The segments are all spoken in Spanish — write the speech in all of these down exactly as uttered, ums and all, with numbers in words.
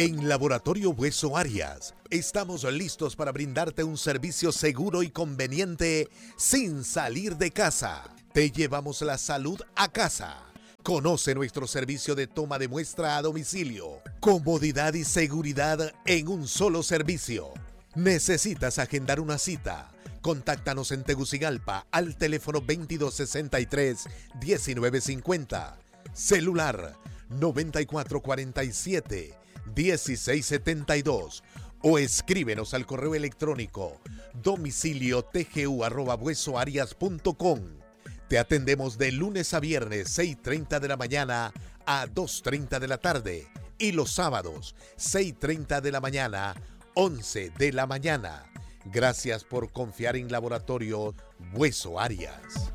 En Laboratorio Hueso Arias, estamos listos para brindarte un servicio seguro y conveniente sin salir de casa. Te llevamos la salud a casa. Conoce nuestro servicio de toma de muestra a domicilio. Comodidad y seguridad en un solo servicio. ¿Necesitas agendar una cita? Contáctanos en Tegucigalpa al teléfono veintidós sesenta y tres, diecinueve cincuenta. Celular noventa y cuatro cuarenta y siete, dieciséis setenta y dos o escríbenos al correo electrónico domicilio tgu arroba huesoarias punto com. Te atendemos de lunes a viernes seis y treinta de la mañana a dos y treinta de la tarde y los sábados seis y treinta de la mañana, once de la mañana. Gracias por confiar en Laboratorio Hueso Arias.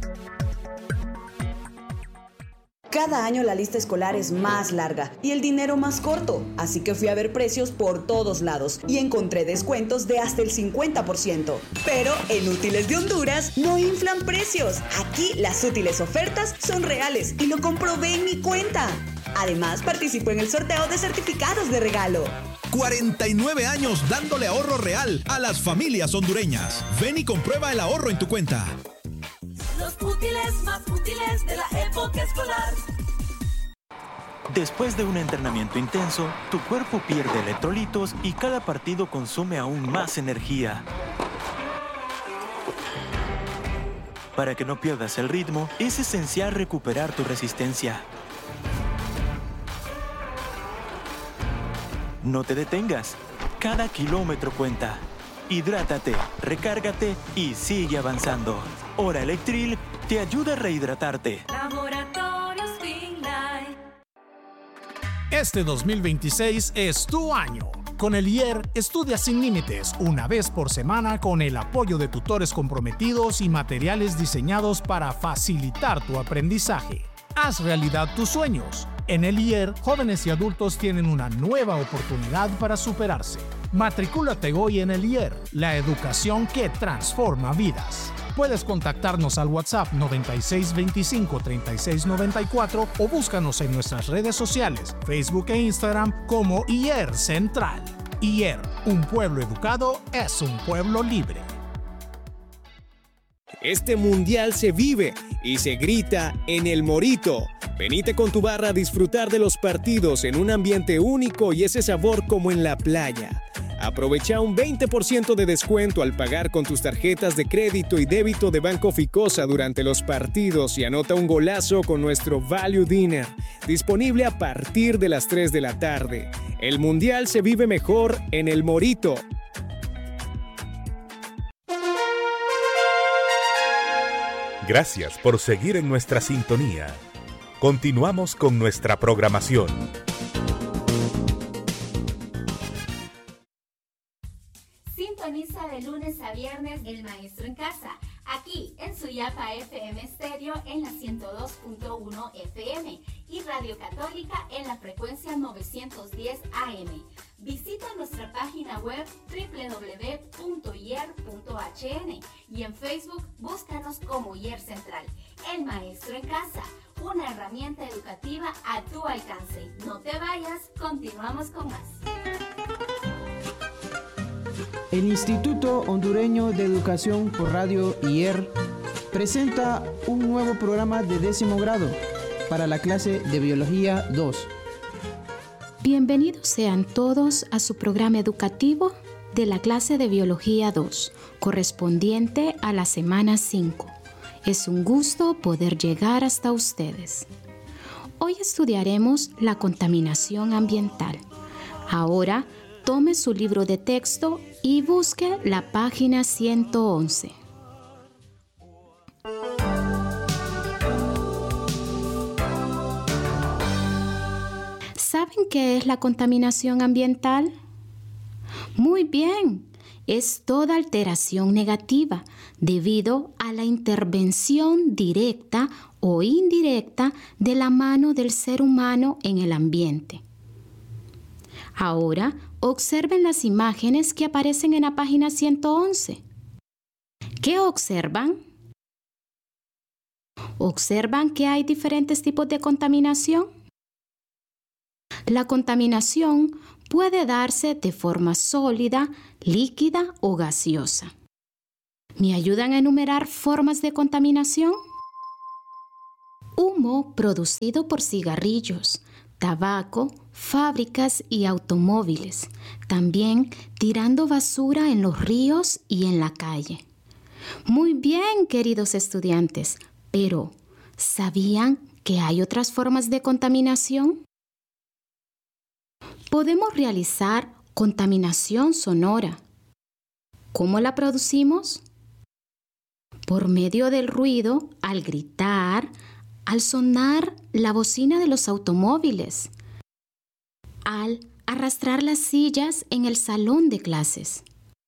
Cada año la lista escolar es más larga y el dinero más corto, así que fui a ver precios por todos lados y encontré descuentos de hasta el cincuenta por ciento. Pero en Útiles de Honduras no inflan precios. Aquí las útiles ofertas son reales y lo comprobé en mi cuenta. Además, participó en el sorteo de certificados de regalo. cuarenta y nueve años dándole ahorro real a las familias hondureñas. Ven y comprueba el ahorro en tu cuenta. Los útiles más útiles de la época escolar. Después de un entrenamiento intenso, tu cuerpo pierde electrolitos y cada partido consume aún más energía. Para que no pierdas el ritmo, es esencial recuperar tu resistencia. No te detengas. Cada kilómetro cuenta. Hidrátate, recárgate y sigue avanzando. Hora Electril te ayuda a rehidratarte. Laboratorios Finlight. Este dos mil veintiséis es tu año. Con el I E R, estudia sin límites, una vez por semana con el apoyo de tutores comprometidos y materiales diseñados para facilitar tu aprendizaje. Haz realidad tus sueños. En el I E R, jóvenes y adultos tienen una nueva oportunidad para superarse. Matricúlate hoy en el I E R, la educación que transforma vidas. Puedes contactarnos al WhatsApp noventa y seis veinticinco treinta y seis noventa y cuatro o búscanos en nuestras redes sociales, Facebook e Instagram como I E R Central. I E R, un pueblo educado es un pueblo libre. Este mundial se vive y se grita en El Morito. Venite con tu barra a disfrutar de los partidos en un ambiente único y ese sabor como en la playa. Aprovecha un veinte por ciento de descuento al pagar con tus tarjetas de crédito y débito de Banco Ficosa durante los partidos y anota un golazo con nuestro Value Dinner, disponible a partir de las tres de la tarde. El mundial se vive mejor en El Morito. Gracias por seguir en nuestra sintonía. Continuamos con nuestra programación. Sintoniza de lunes a viernes El Maestro en Casa, aquí en Suyapa F M Stereo en la ciento dos punto uno F M y Radio Católica en la frecuencia novecientos diez A M. Visita nuestra página web doble u doble u doble u punto i e r punto h n y en Facebook búscanos como I E R Central. El Maestro en Casa, una herramienta educativa a tu alcance. No te vayas, continuamos con más. El Instituto Hondureño de Educación por Radio I E R presenta un nuevo programa de décimo grado para la clase de Biología dos. Bienvenidos sean todos a su programa educativo de la clase de Biología dos, correspondiente a la semana cinco. Es un gusto poder llegar hasta ustedes. Hoy estudiaremos la contaminación ambiental. Ahora, tome su libro de texto y busque la página ciento once. ¿Saben qué es la contaminación ambiental? Muy bien, es toda alteración negativa debido a la intervención directa o indirecta de la mano del ser humano en el ambiente. Ahora, observen las imágenes que aparecen en la página ciento once. ¿Qué observan? ¿Observan que hay diferentes tipos de contaminación? La contaminación puede darse de forma sólida, líquida o gaseosa. ¿Me ayudan a enumerar formas de contaminación? Humo producido por cigarrillos, tabaco, fábricas y automóviles. También tirando basura en los ríos y en la calle. Muy bien, queridos estudiantes, pero ¿sabían que hay otras formas de contaminación? Podemos realizar contaminación sonora. ¿Cómo la producimos? Por medio del ruido, al gritar, al sonar la bocina de los automóviles, al arrastrar las sillas en el salón de clases.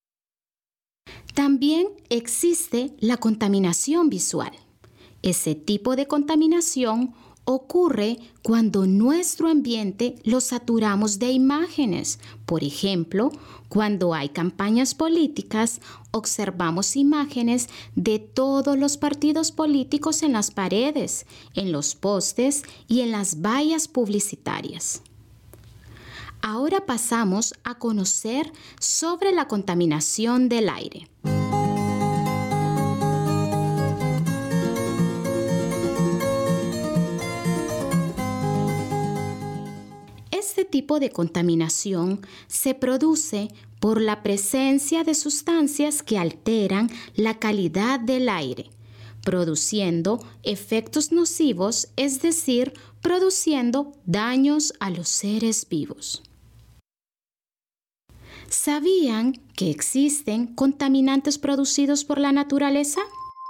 También existe la contaminación visual. Ese tipo de contaminación ocurre cuando nuestro ambiente lo saturamos de imágenes. Por ejemplo, cuando hay campañas políticas, observamos imágenes de todos los partidos políticos en las paredes, en los postes y en las vallas publicitarias. Ahora pasamos a conocer sobre la contaminación del aire. Este tipo de contaminación se produce por la presencia de sustancias que alteran la calidad del aire, produciendo efectos nocivos, es decir, produciendo daños a los seres vivos. ¿Sabían que existen contaminantes producidos por la naturaleza?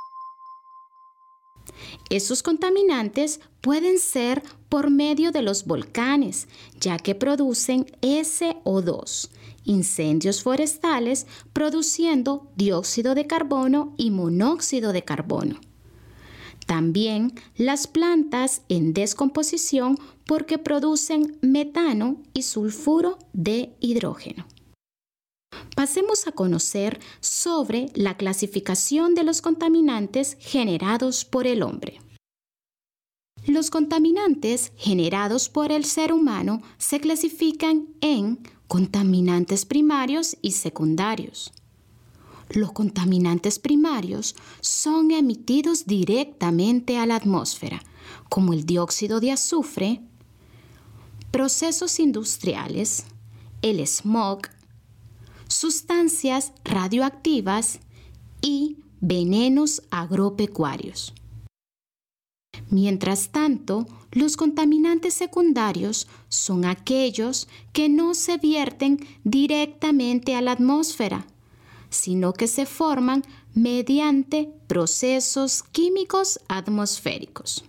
Esos contaminantes pueden ser por medio de los volcanes, ya que producen ese o dos, incendios forestales produciendo dióxido de carbono y monóxido de carbono. También las plantas en descomposición porque producen metano y sulfuro de hidrógeno. Pasemos a conocer sobre la clasificación de los contaminantes generados por el hombre. Los contaminantes generados por el ser humano se clasifican en contaminantes primarios y secundarios. Los contaminantes primarios son emitidos directamente a la atmósfera, como el dióxido de azufre, procesos industriales, el smog, sustancias radioactivas y venenos agropecuarios. Mientras tanto, los contaminantes secundarios son aquellos que no se vierten directamente a la atmósfera, sino que se forman mediante procesos químicos atmosféricos.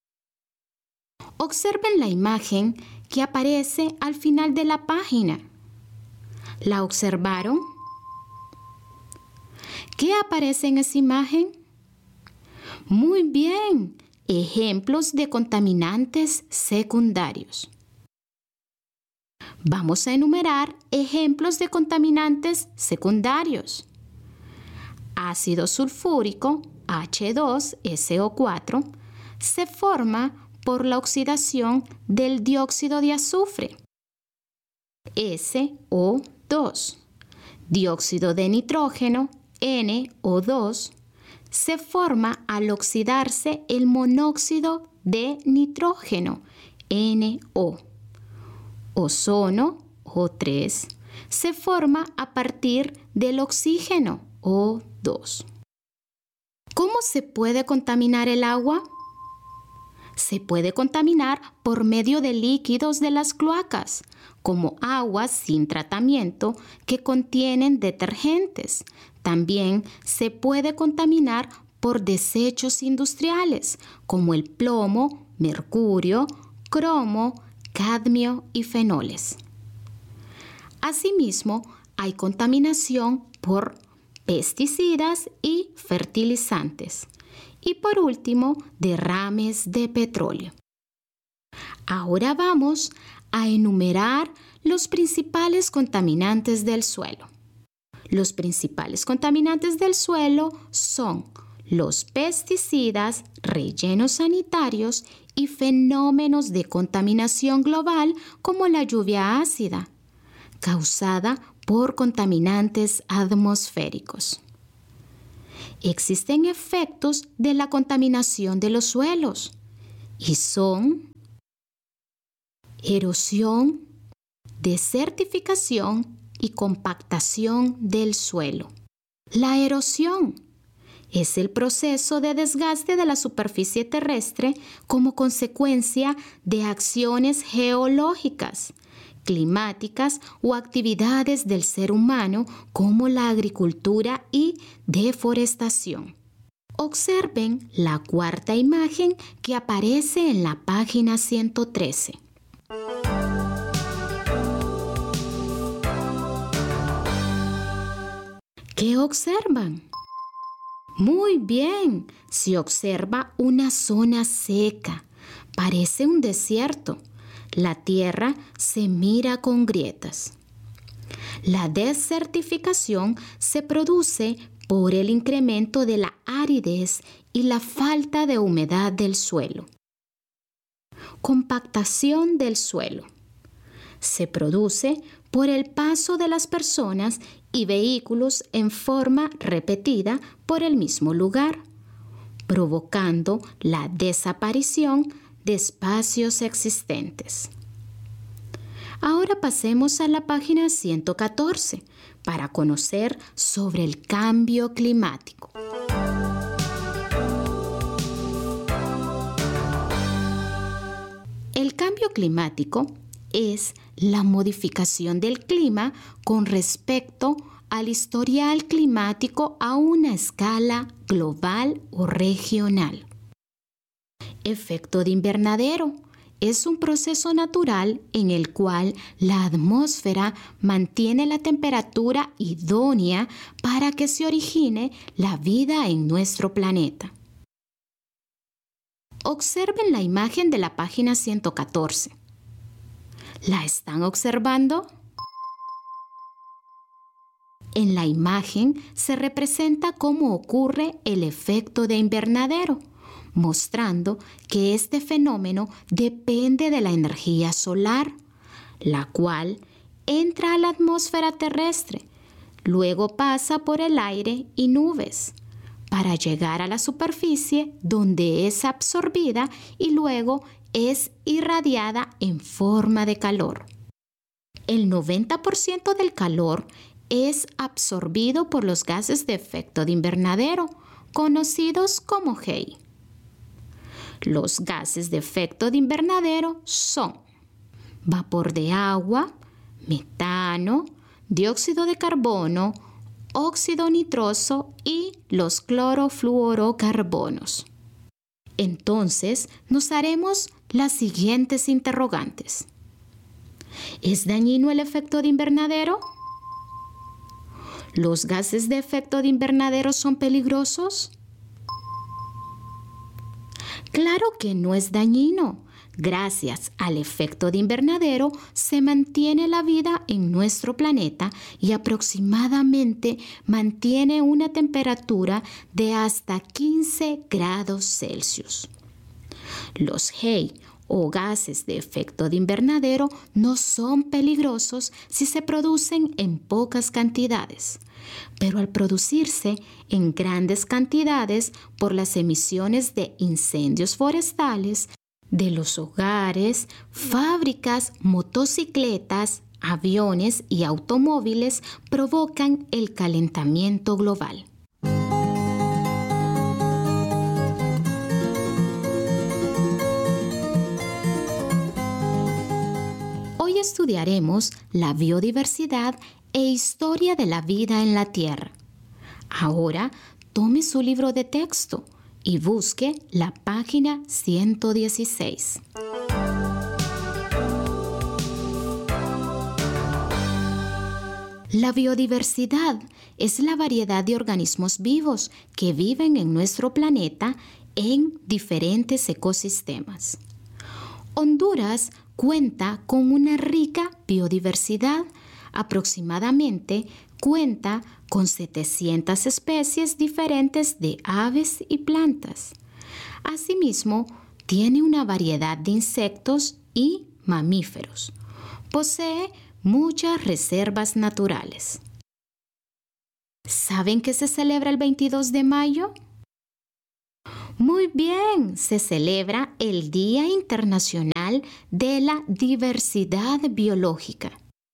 Observen la imagen que aparece al final de la página. ¿La observaron? ¿Qué aparece en esa imagen? Muy bien, ejemplos de contaminantes secundarios. Vamos a enumerar ejemplos de contaminantes secundarios. Ácido sulfúrico, hache dos ese o cuatro, se forma por la oxidación del dióxido de azufre, ese o dos. Dióxido de nitrógeno, ene o dos, se forma al oxidarse el monóxido de nitrógeno, ene o. Ozono, o tres, se forma a partir del oxígeno, o dos. ¿Cómo se puede contaminar el agua? Se puede contaminar por medio de líquidos de las cloacas, como aguas sin tratamiento que contienen detergentes. También se puede contaminar por desechos industriales, como el plomo, mercurio, cromo, cadmio y fenoles. Asimismo, hay contaminación por pesticidas y fertilizantes. Y por último, derrames de petróleo. Ahora vamos a enumerar los principales contaminantes del suelo. Los principales contaminantes del suelo son los pesticidas, rellenos sanitarios y fenómenos de contaminación global como la lluvia ácida. causada por contaminantes atmosféricos. Existen efectos de la contaminación de los suelos y son erosión, desertificación y compactación del suelo. La erosión es el proceso de desgaste de la superficie terrestre como consecuencia de acciones geológicas, climáticas o actividades del ser humano como la agricultura y deforestación. Observen la cuarta imagen que aparece en la página ciento trece. ¿Qué observan? Muy bien, se observa una zona seca, parece un desierto. La tierra se mira con grietas. La desertificación se produce por el incremento de la aridez y la falta de humedad del suelo. Compactación del suelo. Se produce por el paso de las personas y vehículos en forma repetida por el mismo lugar, provocando la desaparición de espacios existentes. Ahora pasemos a la página ciento catorce para conocer sobre el cambio climático. El cambio climático es la modificación del clima con respecto al historial climático a una escala global o regional. Efecto de invernadero es un proceso natural en el cual la atmósfera mantiene la temperatura idónea para que se origine la vida en nuestro planeta. Observen la imagen de la página ciento catorce. ¿La están observando? En la imagen se representa cómo ocurre el efecto de invernadero, mostrando que este fenómeno depende de la energía solar, la cual entra a la atmósfera terrestre, luego pasa por el aire y nubes, para llegar a la superficie donde es absorbida y luego es irradiada en forma de calor. El noventa por ciento del calor es absorbido por los gases de efecto de invernadero, conocidos como G E I. Los gases de efecto de invernadero son vapor de agua, metano, dióxido de carbono, óxido nitroso y los clorofluorocarbonos. Entonces, nos haremos las siguientes interrogantes. ¿Es dañino el efecto de invernadero? ¿Los gases de efecto de invernadero son peligrosos? Claro que no es dañino. Gracias al efecto de invernadero se mantiene la vida en nuestro planeta y aproximadamente mantiene una temperatura de hasta quince grados Celsius. Los G E I o gases de efecto de invernadero no son peligrosos si se producen en pocas cantidades, pero al producirse en grandes cantidades por las emisiones de incendios forestales, de los hogares, fábricas, motocicletas, aviones y automóviles, provocan el calentamiento global. Hoy estudiaremos la biodiversidad e historia de la vida en la Tierra. Ahora, tome su libro de texto y busque la página ciento dieciséis. La biodiversidad es la variedad de organismos vivos que viven en nuestro planeta en diferentes ecosistemas. Honduras cuenta con una rica biodiversidad. Aproximadamente cuenta con setecientas especies diferentes de aves y plantas. Asimismo, tiene una variedad de insectos y mamíferos. posee muchas reservas naturales. ¿Saben qué se celebra el veintidós de mayo? Muy bien, se celebra el Día Internacional de la Diversidad Biológica.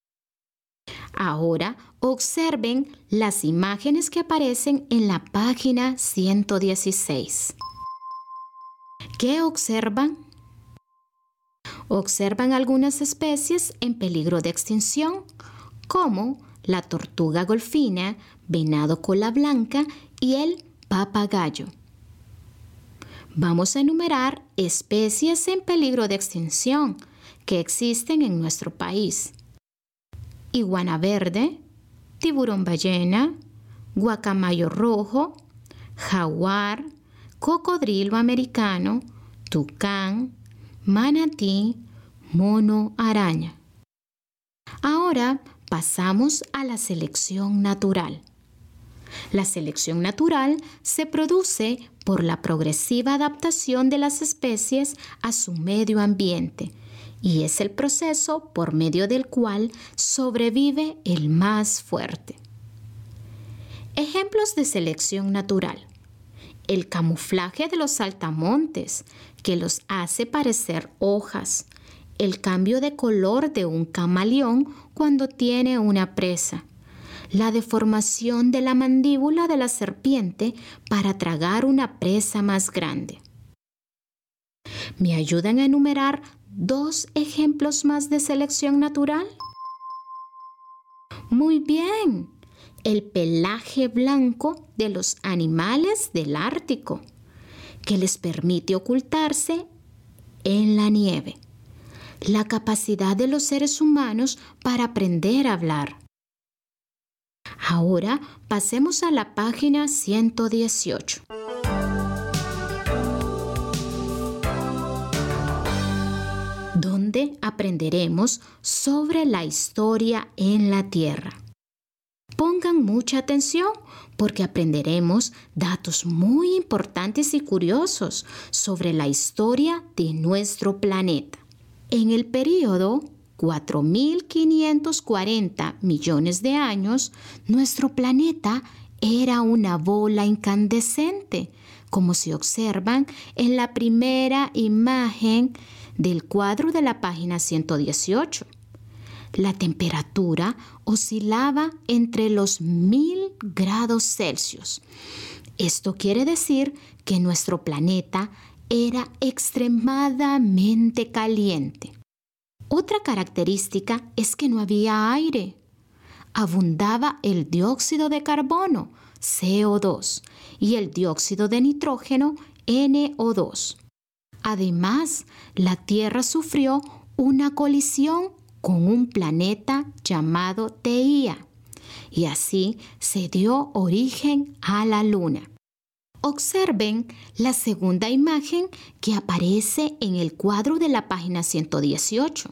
Ahora observen las imágenes que aparecen en la página ciento dieciséis. ¿Qué observan? Observan algunas especies en peligro de extinción, como la tortuga golfina, venado cola blanca y el papagayo. Vamos a enumerar especies en peligro de extinción que existen en nuestro país. Iguana verde, tiburón ballena, guacamayo rojo, jaguar, cocodrilo americano, tucán, manatí, mono araña. Ahora pasamos a la selección natural. La selección natural se produce por la progresiva adaptación de las especies a su medio ambiente y es el proceso por medio del cual sobrevive el más fuerte. Ejemplos de selección natural: el camuflaje de los saltamontes, que los hace parecer hojas, el cambio de color de un camaleón cuando tiene una presa, la deformación de la mandíbula de la serpiente para tragar una presa más grande. ¿Me ayudan a enumerar dos ejemplos más de selección natural? Muy bien, el pelaje blanco de los animales del Ártico, que les permite ocultarse en la nieve. La capacidad de los seres humanos para aprender a hablar. Ahora pasemos a la página ciento dieciocho. Donde aprenderemos sobre la historia en la Tierra. Pongan mucha atención porque aprenderemos datos muy importantes y curiosos sobre la historia de nuestro planeta. En el período cuatro mil quinientos cuarenta millones de años, nuestro planeta era una bola incandescente, como se observan en la primera imagen del cuadro de la página ciento dieciocho. La temperatura oscilaba entre los mil grados Celsius. Esto quiere decir que nuestro planeta era extremadamente caliente. Otra característica es que no había aire. Abundaba el dióxido de carbono, C O dos, y el dióxido de nitrógeno, N O dos. Además, la Tierra sufrió una colisión con un planeta llamado Teía, y así se dio origen a la Luna. Observen la segunda imagen que aparece en el cuadro de la página ciento dieciocho.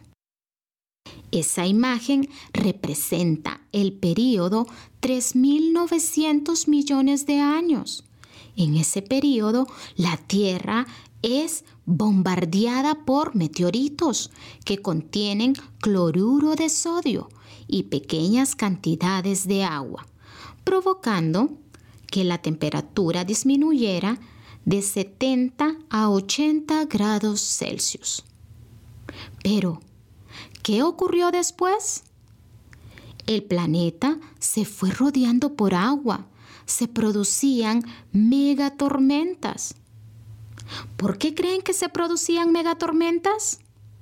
Esa imagen representa el período tres mil novecientos millones de años. En ese período, la Tierra es bombardeada por meteoritos que contienen cloruro de sodio y pequeñas cantidades de agua, provocando que la temperatura disminuyera de setenta a ochenta grados Celsius. Pero, ¿qué ocurrió después? El planeta se fue rodeando por agua, se producían megatormentas. ¿Por qué creen que se producían megatormentas?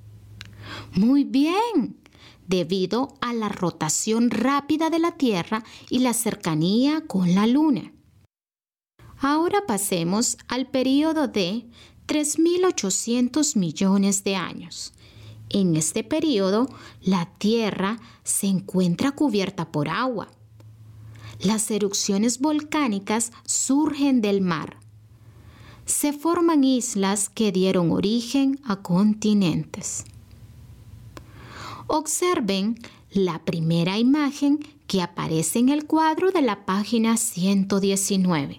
Muy bien, debido a la rotación rápida de la Tierra y la cercanía con la Luna. Ahora pasemos al período de tres mil ochocientos millones de años. En este período, la Tierra se encuentra cubierta por agua. Las erupciones volcánicas surgen del mar. Se forman islas que dieron origen a continentes. Observen la primera imagen que aparece en el cuadro de la página ciento diecinueve.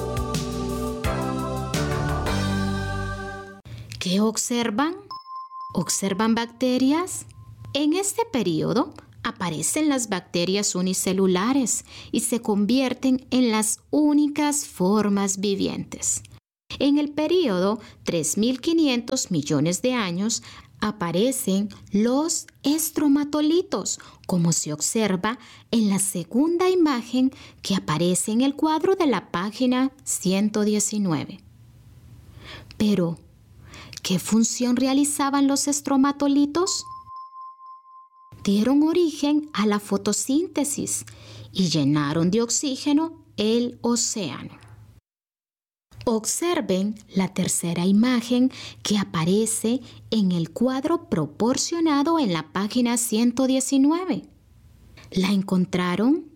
¿Qué observan? ¿Observan bacterias? En este periodo aparecen las bacterias unicelulares y se convierten en las únicas formas vivientes. En el periodo tres mil quinientos millones de años aparecen los estromatolitos, como se observa en la segunda imagen que aparece en el cuadro de la página ciento diecinueve. Pero, ¿qué función realizaban los estromatolitos? Dieron origen a la fotosíntesis y llenaron de oxígeno el océano. Observen la tercera imagen que aparece en el cuadro proporcionado en la página ciento diecinueve. ¿La encontraron?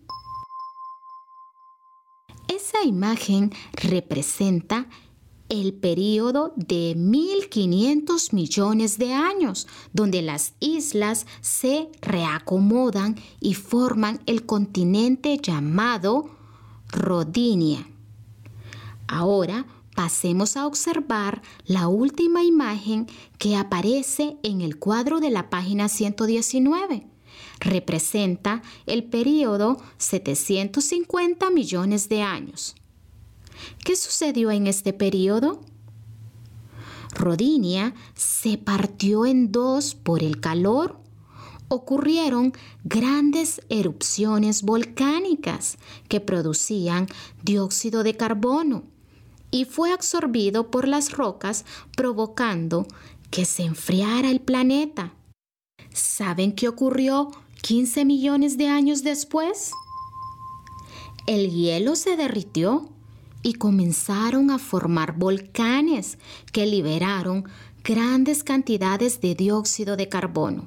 Esa imagen representa el período de mil quinientos millones de años, donde las islas se reacomodan y forman el continente llamado Rodinia. Ahora pasemos a observar la última imagen que aparece en el cuadro de la página ciento diecinueve. Representa el período setecientos cincuenta millones de años. ¿Qué sucedió en este período? Rodinia se partió en dos por el calor. Ocurrieron grandes erupciones volcánicas que producían dióxido de carbono y fue absorbido por las rocas, provocando que se enfriara el planeta. ¿Saben qué ocurrió quince millones de años después? El hielo se derritió y comenzaron a formar volcanes que liberaron grandes cantidades de dióxido de carbono.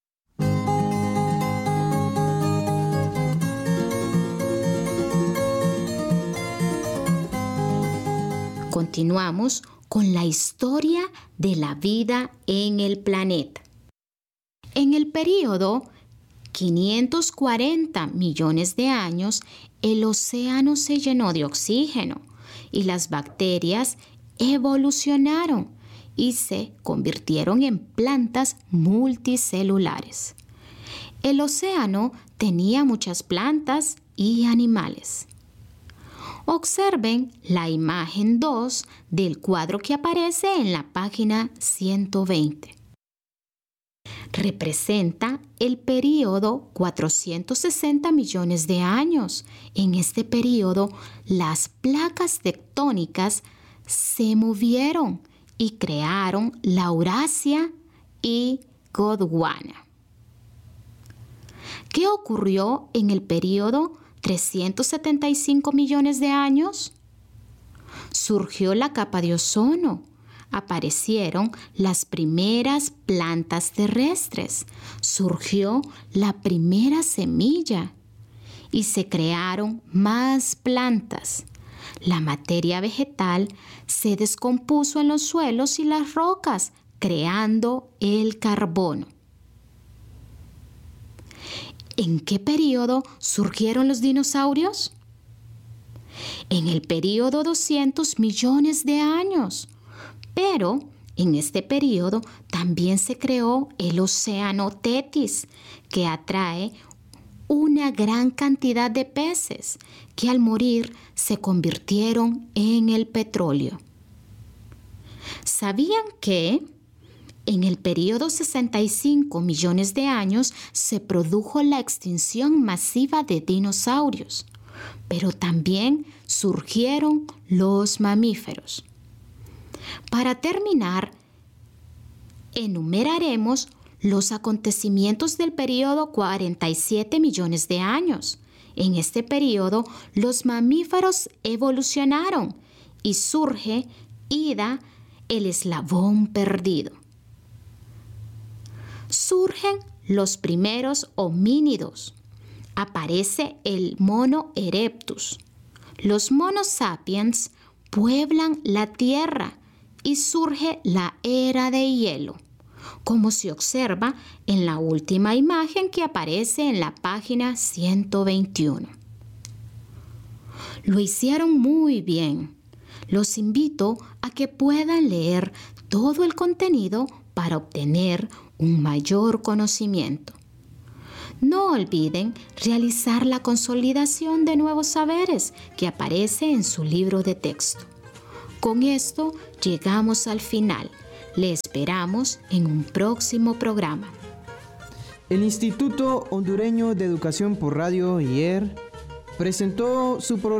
Continuamos con la historia de la vida en el planeta. En el período quinientos cuarenta millones de años, el océano se llenó de oxígeno y las bacterias evolucionaron y se convirtieron en plantas multicelulares. El océano tenía muchas plantas y animales. Observen la imagen dos del cuadro que aparece en la página ciento veinte. Representa el período cuatrocientos sesenta millones de años. En este período, las placas tectónicas se movieron y crearon la Eurasia y Gondwana. ¿Qué ocurrió en el período trescientos setenta y cinco millones de años? Surgió la capa de ozono. Aparecieron las primeras plantas terrestres, surgió la primera semilla y se crearon más plantas. La materia vegetal se descompuso en los suelos y las rocas, creando el carbono. ¿En qué periodo surgieron los dinosaurios? En el período doscientos millones de años. Pero en este periodo también se creó el océano Tetis, que atrae una gran cantidad de peces que al morir se convirtieron en el petróleo. ¿Sabían que en el período sesenta y cinco millones de años se produjo la extinción masiva de dinosaurios? Pero también surgieron los mamíferos. Para terminar, enumeraremos los acontecimientos del período cuarenta y siete millones de años. En este período, los mamíferos evolucionaron y surge Ida, el eslabón perdido. Surgen los primeros homínidos. Aparece el Mono erectus. Los Mono sapiens pueblan la tierra y surge la era de hielo, como se observa en la última imagen que aparece en la página ciento veintiuno. Lo hicieron muy bien. Los invito a que puedan leer todo el contenido para obtener un mayor conocimiento. No olviden realizar la consolidación de nuevos saberes que aparece en su libro de texto. Con esto llegamos al final. Le esperamos en un próximo programa. El Instituto Hondureño de Educación por Radio I E R presentó su programa